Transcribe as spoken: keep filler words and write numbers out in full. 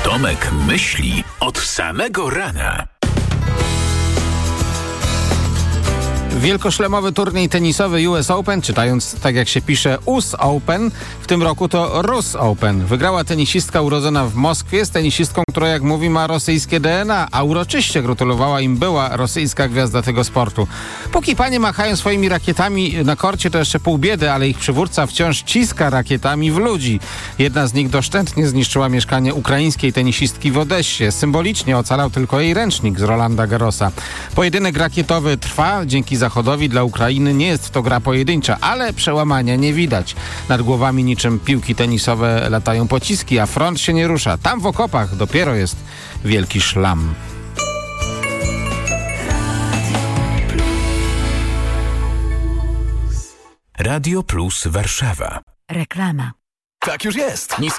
Tomek myśli od samego rana. Wielkoszlemowy turniej tenisowy U S Open, czytając tak jak się pisze U S Open, w tym roku to Rus Open. Wygrała tenisistka urodzona w Moskwie z tenisistką, która jak mówi ma rosyjskie D N A, a uroczyście gratulowała im była rosyjska gwiazda tego sportu. Póki panie machają swoimi rakietami na korcie, to jeszcze pół biedy, ale ich przywódca wciąż ciska rakietami w ludzi. Jedna z nich doszczętnie zniszczyła mieszkanie ukraińskiej tenisistki w Odessie. Symbolicznie ocalał tylko jej ręcznik z Rolanda Garrosa. Pojedynek rakietowy trwa, dzięki Zachodowi dla Ukrainy nie jest to gra pojedyncza, ale przełamania nie widać. Nad głowami niczym piłki tenisowe latają pociski, a front się nie rusza. Tam w okopach dopiero jest wielki szlam. Radio Plus Warszawa. Reklama. Tak już jest. Niski